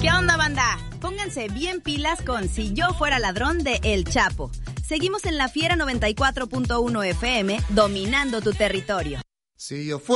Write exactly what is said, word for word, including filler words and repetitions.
¿Qué onda, banda? Pónganse bien pilas con Si yo fuera ladrón de El Chapo. Seguimos en La Fiera noventa y cuatro punto uno F M, dominando tu territorio. Si yo fuera